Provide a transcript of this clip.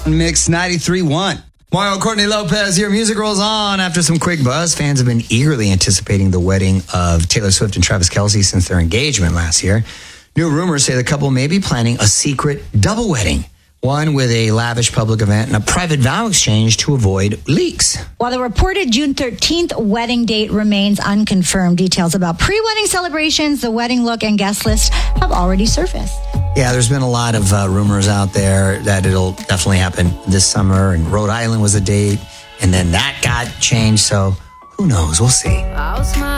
Mix 93.1. Mario Courtney Lopez here. Music rolls on after some quick buzz. Fans have been eagerly anticipating the wedding of Taylor Swift and Travis Kelce since their engagement last year. New rumors say the couple may be planning a secret double wedding, one with a lavish public event and a private vow exchange to avoid leaks. While the reported June 13th wedding date remains unconfirmed, details about pre-wedding celebrations, the wedding look, and guest list have already surfaced. Yeah, there's been a lot of rumors out there that it'll definitely happen this summer, and Rhode Island was a date, and then that got changed, so who knows? We'll see.